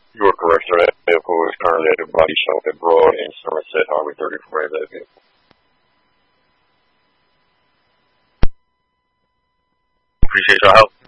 You are correct, sir. That vehicle is currently at the body shop at Broad and Somerset Highway 34 as that vehicle. Appreciate your help.